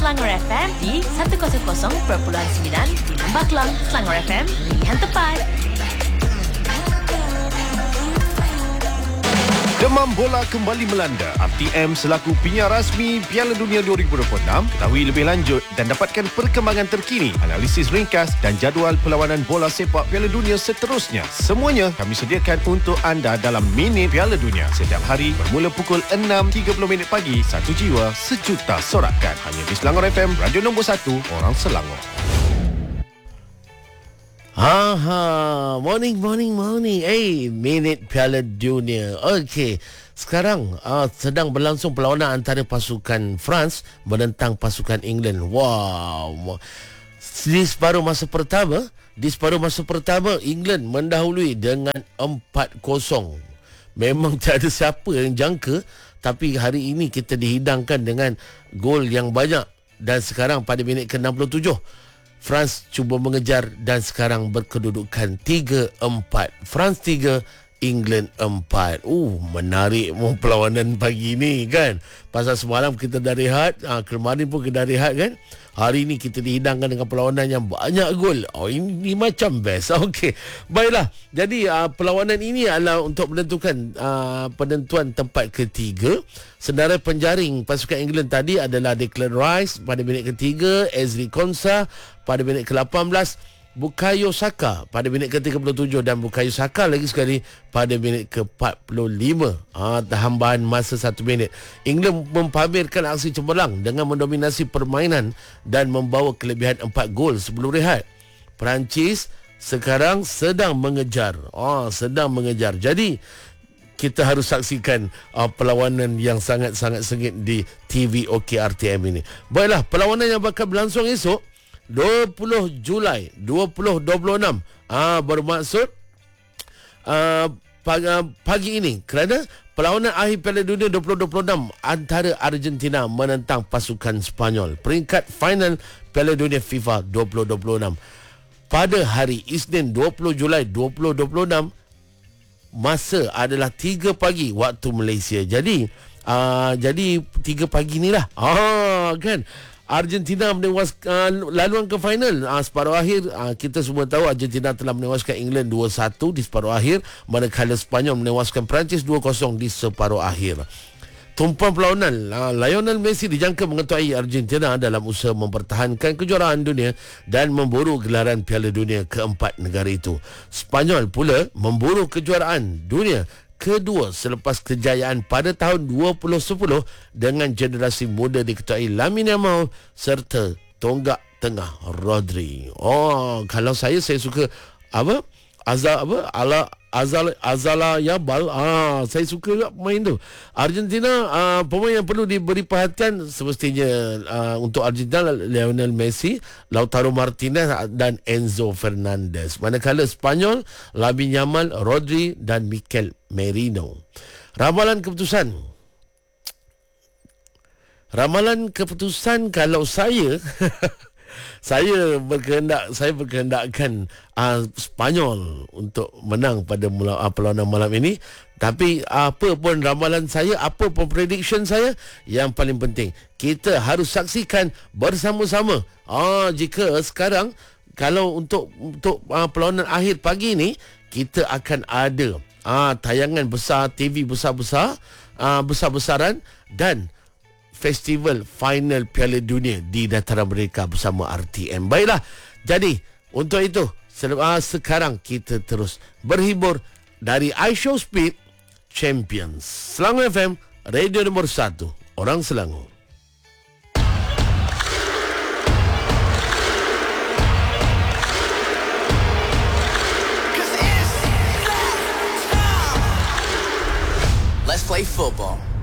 Selangor FM di 100.9 di Lembah Kelang. Selangor FM, pilihan tepat. Demam bola kembali melanda. RTM selaku penyiar rasmi Piala Dunia 2026 ketahui lebih lanjut dan dapatkan perkembangan terkini, analisis ringkas dan jadual perlawanan bola sepak Piala Dunia seterusnya. Semuanya kami sediakan untuk anda dalam Minit Piala Dunia setiap hari bermula pukul 6.30 pagi. Satu jiwa, sejuta sorakan. Hanya di Selangor FM, radio nombor 1 orang Selangor. Morning. Minit Piala Dunia. Okey, sekarang sedang berlangsung perlawanan antara pasukan France menentang pasukan England. Wow. Di separuh masa pertama, England mendahului dengan 4-0. Memang tak ada siapa yang jangka, tapi hari ini kita dihidangkan dengan gol yang banyak. Dan sekarang pada minit ke-67, France cuba mengejar dan sekarang berkedudukan 3-4. France 3, England 4. Menarik perlawanan pagi ni kan. Pasal semalam kita dah rehat, kemarin pun kita dah rehat kan. Hari ni kita dihidangkan dengan perlawanan yang banyak gol. Ini macam best. Okey. Baiklah. Jadi perlawanan ini adalah untuk menentukan penentuan tempat ketiga. Sedara penjaring pasukan England tadi adalah Declan Rice pada minit ketiga, Ezri Konsa pada minit ke-18, Bukayo Saka pada minit ke-37 dan Bukayo Saka lagi sekali pada minit ke-45. Tambahan masa 1 minit. England mempamerkan aksi cemerlang dengan mendominasi permainan dan membawa kelebihan 4 gol sebelum rehat. Perancis sekarang sedang mengejar. Jadi kita harus saksikan perlawanan yang sangat-sangat sengit di TV OKRTM ini. Baiklah, perlawanan yang bakal berlangsung esok 20 Julai 2026 bermaksud pagi ini, kerana perlawanan akhir Piala Dunia 2026 antara Argentina menentang pasukan Sepanyol, peringkat final Piala Dunia FIFA 2026 pada hari Isnin 20 Julai 2026. Masa adalah 3 pagi waktu Malaysia. Jadi 3 pagi ni lah kan Argentina menewaskan laluan ke final separuh akhir. Kita semua tahu Argentina telah menewaskan England 2-1 di separuh akhir, manakala Sepanyol menewaskan Perancis 2-0 di separuh akhir. Tumpuan perlawanan, Lionel Messi dijangka mengetuai Argentina dalam usaha mempertahankan kejuaraan dunia dan memburu gelaran Piala Dunia keempat negara itu. Sepanyol pula memburu kejuaraan dunia kedua selepas kejayaan pada tahun 2010 dengan generasi muda diketuai Lamine Yamal serta tonggak tengah Rodri. Kalau saya suka Azala Yabal. Saya suka main tu. Argentina, pemain yang perlu diberi perhatian semestinya untuk Argentina, Lionel Messi, Lautaro Martinez dan Enzo Fernandez. Manakala Sepanyol, Lamine Yamal, Rodri dan Mikel Merino. Ramalan keputusan kalau saya saya berkehendakkan Sepanyol untuk menang pada perlawanan malam ini. Tapi apa pun ramalan saya, apa pun prediction saya, yang paling penting kita harus saksikan bersama-sama. Jika sekarang, kalau untuk perlawanan akhir pagi ni, kita akan ada tayangan besar, TV besar-besaran dan festival final Piala Dunia di Dataran Merdeka bersama RTM. Baiklah, jadi untuk itu sekarang kita terus berhibur dari iShow Speed Champions. Selangor FM, radio nombor 1 orang Selangor. Let's play football.